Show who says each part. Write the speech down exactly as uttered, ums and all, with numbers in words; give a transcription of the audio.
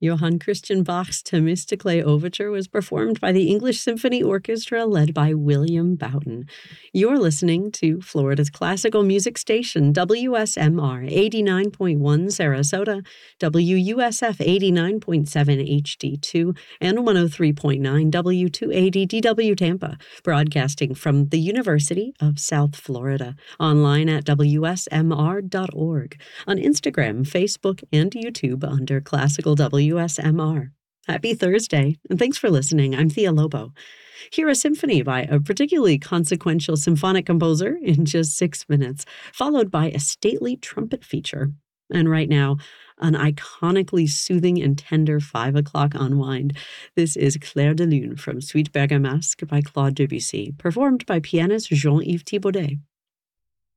Speaker 1: Johann Christian Bach's Themistocles Overture was performed by the English Symphony Orchestra led by William Boughton. You're listening to Florida's classical music station, W S M R eighty-nine point one Sarasota, W U S F eighty-nine point seven H D two, and one oh three point nine W two eighty D W Tampa, broadcasting from the University of South Florida, online at W S M R dot org, on Instagram, Facebook, and YouTube under Classical W S M R. Happy Thursday, and thanks for listening. I'm Thea Lobo. Hear a symphony by a particularly consequential symphonic composer in just six minutes, followed by a stately trumpet feature. And right now, an iconically soothing and tender five o'clock unwind. This is Clair de Lune from Suite Bergamasque by Claude Debussy, performed by pianist Jean-Yves Thibaudet.